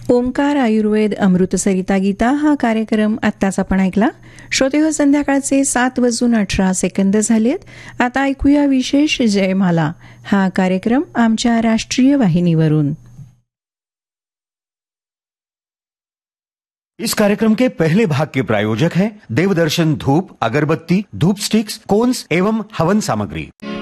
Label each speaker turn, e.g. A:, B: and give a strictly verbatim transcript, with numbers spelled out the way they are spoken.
A: ओंकार आयुर्वेद अमृतसरिता गीता हा कार्यक्रम आत्ताच आपण ऐकला. श्रोते हो, संध्याकाळचे सात वाजून अठरा सेकंद झालेत. आता ऐकूया विशेष जयमाला हा कार्यक्रम आमच्या राष्ट्रीय वाहिनीवरून.
B: इस कार्यक्रम के पहले भाग के प्रायोजक हैं देवदर्शन धूप, अगरबत्ती, धूप स्टिक्स, कोन्स एवं हवन सामग्री.